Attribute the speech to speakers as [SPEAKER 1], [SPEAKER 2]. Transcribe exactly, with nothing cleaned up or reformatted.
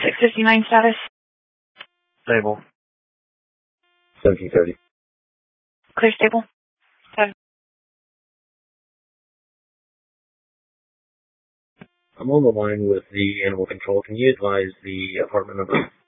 [SPEAKER 1] six fifty-nine status.
[SPEAKER 2] Stable.
[SPEAKER 3] seventeen thirty.
[SPEAKER 1] Clear stable. Seven.
[SPEAKER 3] I'm on the line with the animal control. Can you advise the apartment number?